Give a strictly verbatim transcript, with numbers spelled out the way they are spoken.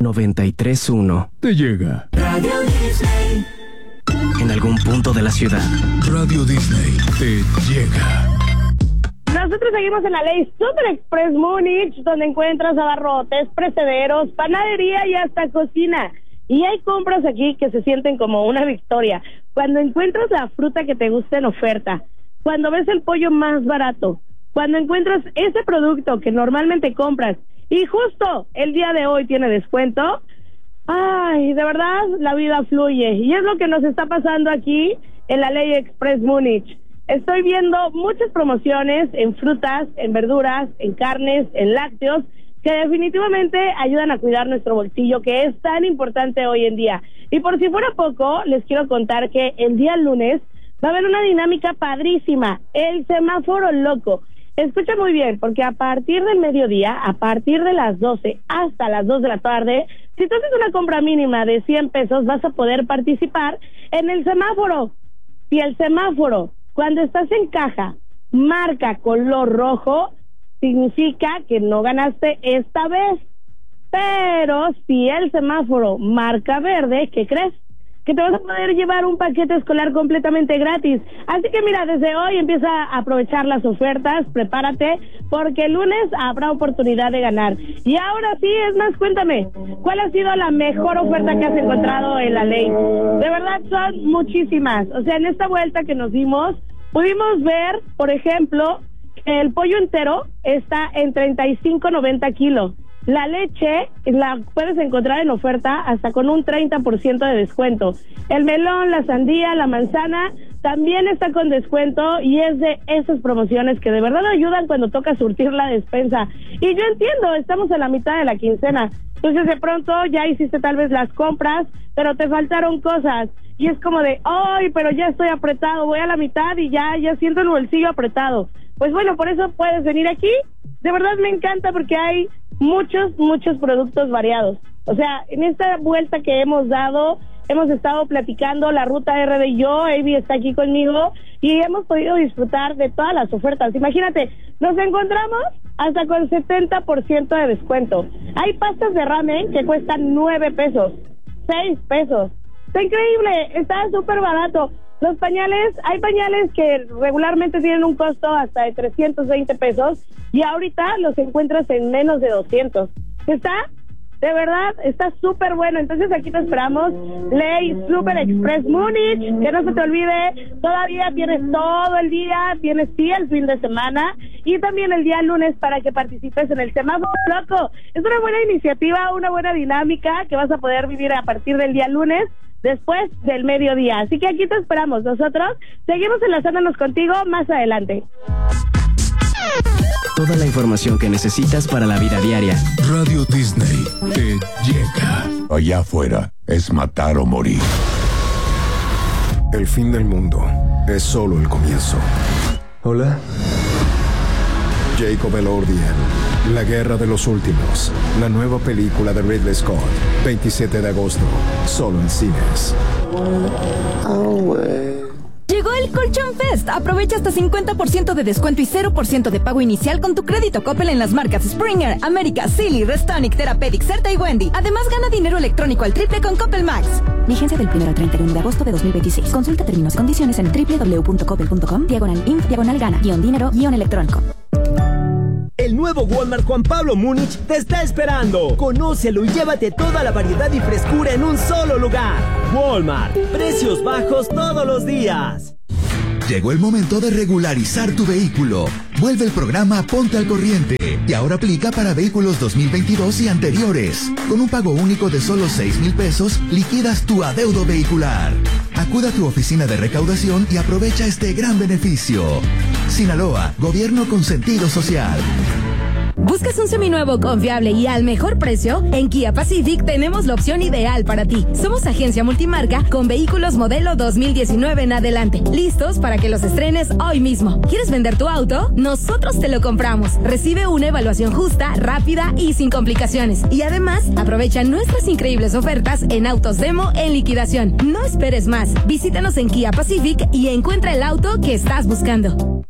noventa y tres punto uno. Te llega Radio Disney. En algún punto de la ciudad. Radio Disney te llega. Nosotros seguimos en la ley Super Express Múnich, donde encuentras abarrotes, precederos, panadería y hasta cocina. Y hay compras aquí que se sienten como una victoria. Cuando encuentras la fruta que te gusta en oferta, cuando ves el pollo más barato, cuando encuentras ese producto que normalmente compras y justo el día de hoy tiene descuento, ay, de verdad la vida fluye. Y es lo que nos está pasando aquí en la ley Express Múnich. Estoy viendo muchas promociones en frutas, en verduras, en carnes, en lácteos, que definitivamente ayudan a cuidar nuestro bolsillo, que es tan importante hoy en día. Y por si fuera poco, les quiero contar que el día lunes va a haber una dinámica padrísima, el semáforo loco. Escucha muy bien, porque a partir del mediodía, a partir de las doce hasta las dos de la tarde, si tú haces una compra mínima de cien pesos, vas a poder participar en el semáforo. Si el semáforo, cuando estás en caja, marca color rojo, significa que no ganaste esta vez. Pero si el semáforo marca verde, ¿qué crees? Que te vas a poder llevar un paquete escolar completamente gratis. Así que mira, desde hoy empieza a aprovechar las ofertas, prepárate, porque el lunes habrá oportunidad de ganar. Y ahora sí, es más, cuéntame, ¿cuál ha sido la mejor oferta que has encontrado en la ley? De verdad son muchísimas. O sea, en esta vuelta que nos dimos, pudimos ver, por ejemplo, que el pollo entero está en treinta y cinco noventa kilos. La leche la puedes encontrar en oferta hasta con un treinta por ciento de descuento. El melón, la sandía, la manzana también está con descuento y es de esas promociones que de verdad ayudan cuando toca surtir la despensa. Y yo entiendo, estamos a la mitad de la quincena. Entonces de pronto ya hiciste tal vez las compras, pero te faltaron cosas. Y es como de, ay, pero ya estoy apretado, voy a la mitad y ya, ya siento el bolsillo apretado. Pues bueno, por eso puedes venir aquí. De verdad me encanta porque hay muchos, muchos productos variados. O sea, en esta vuelta que hemos dado, hemos estado platicando la ruta R D y yo, Avi está aquí conmigo, y hemos podido disfrutar de todas las ofertas. Imagínate, nos encontramos hasta con setenta por ciento de descuento. Hay pastas de ramen que cuestan nueve pesos, seis pesos. Está increíble, está súper barato. Los pañales, hay pañales que regularmente tienen un costo hasta de trescientos veinte pesos y ahorita los encuentras en menos de doscientos. Está, de verdad, está súper bueno. Entonces aquí te esperamos, Ley Super Express Múnich, que no se te olvide, todavía tienes todo el día, tienes sí el fin de semana y también el día lunes para que participes en el semáforo loco. Es una buena iniciativa, una buena dinámica que vas a poder vivir a partir del día lunes, después del mediodía. Así que aquí te esperamos. Nosotros seguimos enlazándonos contigo más adelante. Toda la información que necesitas para la vida diaria. Radio Disney te llega. Allá afuera es matar o morir. El fin del mundo es solo el comienzo. Hola. Jacob Elordian, La Guerra de los Últimos, la nueva película de Ridley Scott, veintisiete de agosto, solo en cines. Llegó el Colchón Fest. Aprovecha hasta cincuenta por ciento de descuento y cero por ciento de pago inicial con tu crédito Coppel en las marcas Springer, América, Silly, Restonic, Therapeutic, Certa y Wendy. Además, gana dinero electrónico al triple con Coppel Max. Vigencia del primero al treinta y uno de agosto de dos mil veintiséis. Consulta términos y condiciones en doble u doble u doble u punto coppel punto com, diagonal inf, diagonal gana, guión dinero, guión electrónico. El nuevo Walmart Juan Pablo Múnich te está esperando. Conócelo y llévate toda la variedad y frescura en un solo lugar. Walmart, precios bajos todos los días. Llegó el momento de regularizar tu vehículo. Vuelve el programa Ponte al Corriente y ahora aplica para vehículos dos mil veintidós y anteriores. Con un pago único de solo seis mil pesos, liquidas tu adeudo vehicular. Acuda a tu oficina de recaudación y aprovecha este gran beneficio. Sinaloa, gobierno con sentido social. ¿Buscas un seminuevo confiable y al mejor precio? En Kia Pacific tenemos la opción ideal para ti. Somos agencia multimarca con vehículos modelo dos mil diecinueve en adelante, listos para que los estrenes hoy mismo. ¿Quieres vender tu auto? Nosotros te lo compramos. Recibe una evaluación justa, rápida y sin complicaciones. Y además, aprovecha nuestras increíbles ofertas en autos demo en liquidación. No esperes más. Visítanos en Kia Pacific y encuentra el auto que estás buscando.